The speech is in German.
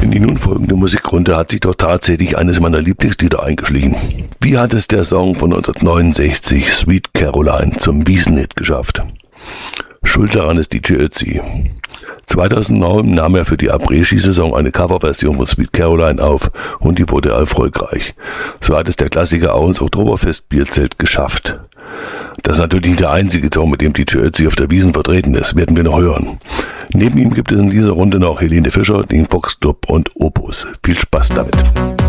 In die nun folgende Musikrunde hat sich doch tatsächlich eines meiner Lieblingslieder eingeschlichen. Wie hat es der Song von 1969, Sweet Caroline, zum Wiesenhit geschafft? Schuld daran ist DJ Ötzi. 2009 nahm er für die Après-Ski-Saison eine Coverversion von Sweet Caroline auf und die wurde erfolgreich. So hat es der Klassiker auch ins Oktoberfest-Bierzelt geschafft. Das ist natürlich nicht der einzige Song, mit dem DJ Ötzi auf der Wiesn vertreten ist, werden wir noch hören. Neben ihm gibt es in dieser Runde noch Helene Fischer, den Fox Club und Opus. Viel Spaß damit.